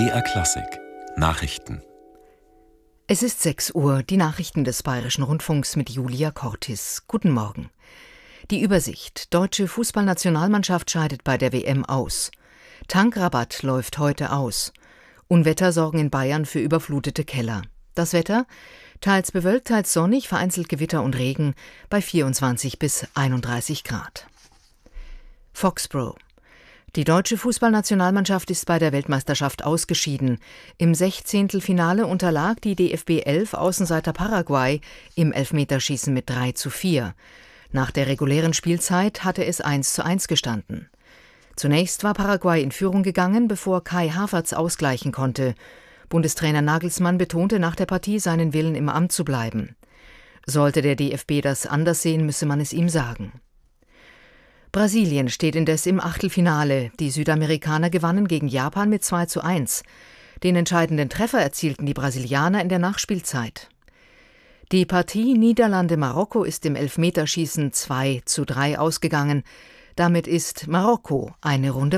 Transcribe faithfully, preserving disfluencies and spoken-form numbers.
B R Klassik Nachrichten. Es ist sechs Uhr, die Nachrichten des Bayerischen Rundfunks mit Julia Cortis. Guten Morgen. Die Übersicht: Deutsche Fußballnationalmannschaft scheidet bei der W M aus. Tankrabatt läuft heute aus. Unwetter sorgen in Bayern für überflutete Keller. Das Wetter: teils bewölkt, teils sonnig, vereinzelt Gewitter und Regen bei vierundzwanzig bis einunddreißig Grad. Foxborough: Die deutsche Fußballnationalmannschaft ist bei der Weltmeisterschaft ausgeschieden. Im Sechzehntelfinale unterlag die D F B elf Außenseiter Paraguay im Elfmeterschießen mit drei zu vier. Nach der regulären Spielzeit hatte es eins zu eins gestanden. Zunächst war Paraguay in Führung gegangen, bevor Kai Havertz ausgleichen konnte. Bundestrainer Nagelsmann betonte nach der Partie seinen Willen, im Amt zu bleiben. Sollte der D F B das anders sehen, müsse man es ihm sagen. Brasilien steht indes im Achtelfinale. Die Südamerikaner gewannen gegen Japan mit zwei zu eins. Den entscheidenden Treffer erzielten die Brasilianer in der Nachspielzeit. Die Partie Niederlande-Marokko ist im Elfmeterschießen zwei zu drei ausgegangen. Damit ist Marokko eine Runde